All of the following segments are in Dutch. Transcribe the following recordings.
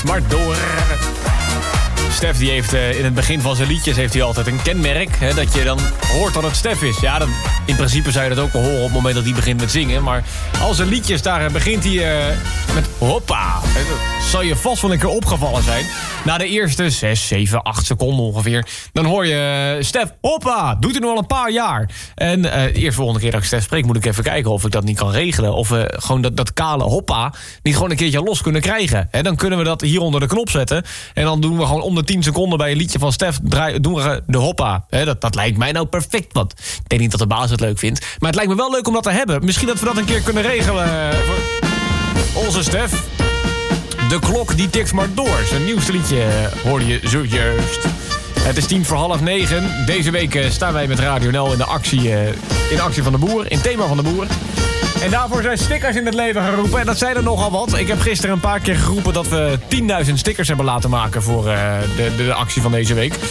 maar door. Stef die heeft in het begin van zijn liedjes heeft hij altijd een kenmerk. Hè, dat je dan hoort dat het Stef is. Ja, dan, in principe zou je dat ook wel horen op het moment dat hij begint met zingen. Maar als zijn liedjes, daar begint hij met hoppa. Dat zal je vast wel een keer opgevallen zijn. Na de eerste 6, 7, 8 seconden ongeveer. Dan hoor je Stef, hoppa, doet hij nog al een paar jaar. En de eerste volgende keer dat ik Stef spreek, moet ik even kijken of ik dat niet kan regelen. Of we gewoon dat kale hoppa niet gewoon een keertje los kunnen krijgen. Hè, dan kunnen we dat hier onder de knop zetten. En dan doen we gewoon om de 10 seconden bij een liedje van Stef doen we de hoppa. Hè, dat lijkt mij nou perfect, want ik denk niet dat de baas het leuk vindt. Maar het lijkt me wel leuk om dat te hebben. Misschien dat we dat een keer kunnen regelen voor onze Stef. De klok die tikt maar door. Zijn nieuwste liedje hoorde je zojuist. Het is 9:10. Deze week staan wij met Radio NL in de actie van de boer. In thema van de boer. En daarvoor zijn stickers in het leven geroepen. En dat zijn er nogal wat. Ik heb gisteren een paar keer geroepen dat we 10.000 stickers hebben laten maken voor de actie van deze week.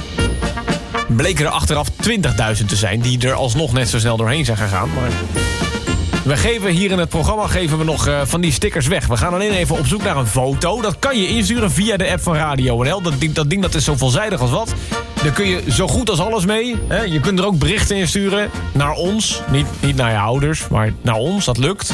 Bleken er achteraf 20.000 te zijn die er alsnog net zo snel doorheen zijn gegaan. Maar we geven hier in het programma nog van die stickers weg. We gaan alleen even op zoek naar een foto. Dat kan je insturen via de app van Radio NL. Dat ding dat is zo veelzijdig als wat. Daar kun je zo goed als alles mee. Hè? Je kunt er ook berichten in sturen naar ons. Niet naar je ouders, maar naar ons. Dat lukt.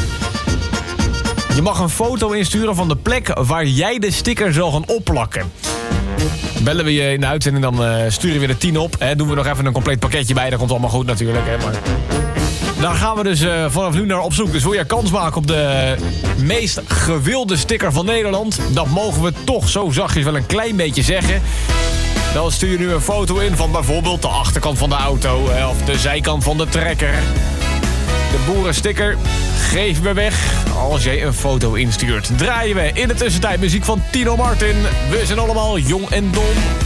Je mag een foto insturen van de plek waar jij de sticker zal gaan opplakken. Bellen we je in de uitzending, dan sturen we de 10 op. Hè? Doen we nog even een compleet pakketje bij. Dat komt allemaal goed natuurlijk. Hè? Maar daar gaan we dus vanaf nu naar op zoek. Dus wil je kans maken op de meest gewilde sticker van Nederland? Dat mogen we toch zo zachtjes wel een klein beetje zeggen. Dan stuur je nu een foto in van bijvoorbeeld de achterkant van de auto of de zijkant van de trekker. De boerensticker geef me weg als jij een foto instuurt. Draaien we in de tussentijd muziek van Tino Martin. We zijn allemaal jong en dom.